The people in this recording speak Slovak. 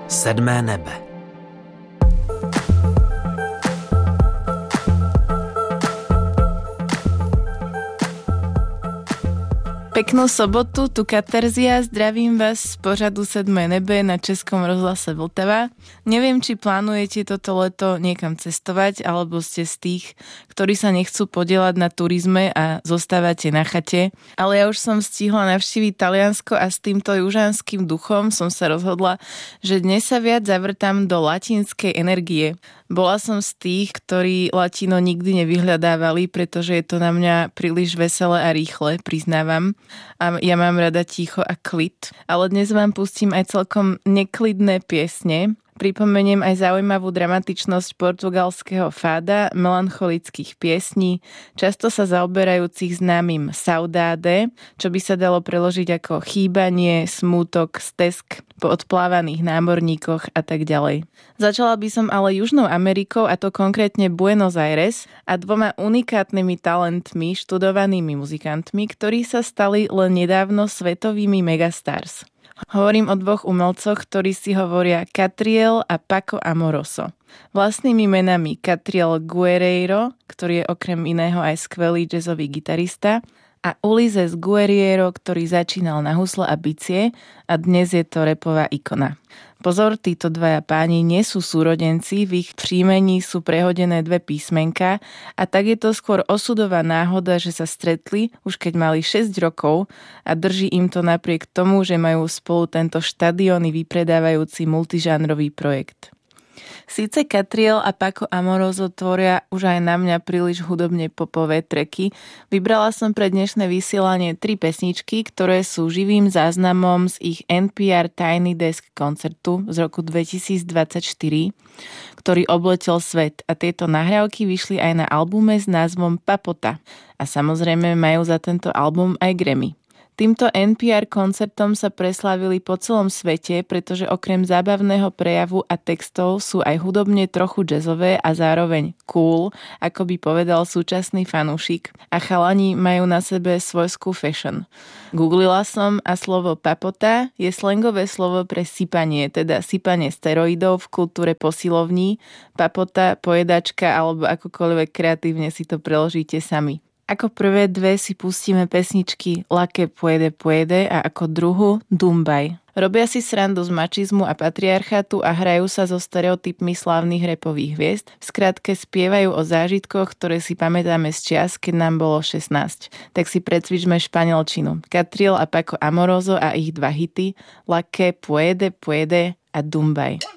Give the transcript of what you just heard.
Sedmé nebe. Peknú sobotu, tu Katarzia, zdravím vás z pořadu Sedmé nebe na Českom rozhlase Vltava. Neviem, či plánujete toto leto niekam cestovať, alebo ste z tých, ktorí sa nechcú podieľať na turizme a zostávate na chate. Ale ja už som stihla navštíviť Taliansko a s týmto južanským duchom som sa rozhodla, že dnes sa viac zavrtám do latinskej energie. Bola som z tých, ktorí latino nikdy nevyhľadávali, pretože je to na mňa príliš veselé a rýchle, priznávam. A ja mám rada ticho a klid. Ale dnes vám pustím aj celkom neklidné piesne. Pripomeniem aj zaujímavú dramatičnosť portugalského fáda, melancholických piesní, často sa zaoberajúcich známym saudade, čo by sa dalo preložiť ako chýbanie, smútok, stesk po odplávaných námorníkoch a tak ďalej. Začala by som ale Južnou Amerikou, a to konkrétne Buenos Aires a dvoma unikátnymi talentmi, študovanými muzikantmi, ktorí sa stali len nedávno svetovými megastars. Hovorím o dvoch umelcoch, ktorí si hovoria Catriel a Paco Amoroso. Vlastnými menami Catriel Guerreiro, ktorý je okrem iného aj skvelý jazzový gitarista, a Ulises Guerriero, ktorý začínal na husle a bicie a dnes je to rapová ikona. Pozor, títo dvaja páni nie sú súrodenci, v ich príjmení sú prehodené dve písmenka a tak je to skôr osudová náhoda, že sa stretli už keď mali 6 rokov a drží im to napriek tomu, že majú spolu tento štadióny vypredávajúci multižánrový projekt. Síce Catriel a Paco Amoroso tvoria už aj na mňa príliš hudobne popové tracky, vybrala som pre dnešné vysielanie 3 pesničky, ktoré sú živým záznamom z ich NPR Tiny Desk koncertu z roku 2024, ktorý obletel svet, a tieto nahrávky vyšli aj na albume s názvom Papota a samozrejme majú za tento album aj Grammy. Týmto NPR koncertom sa preslávili po celom svete, pretože okrem zábavného prejavu a textov sú aj hudobne trochu jazzové a zároveň cool, ako by povedal súčasný fanúšik, a chalani majú na sebe svojskú fashion. Googlila som a slovo papota je slangové slovo pre sypanie, teda sypanie steroidov v kultúre posilovní, papota, pojedačka alebo akokoľvek kreatívne si to preložíte sami. Ako prvé dve si pustíme pesničky La que puede puede a ako druhú Dumbaj. Robia si srandu z mačizmu a patriarchatu a hrajú sa so stereotypmi slávnych rapových hviezd. V skratke spievajú o zážitkoch, ktoré si pamätáme z čias, keď nám bolo 16. Tak si precvičme španielčinu. Catriel a Paco Amoroso a ich dva hity La que puede puede a Dumbaj.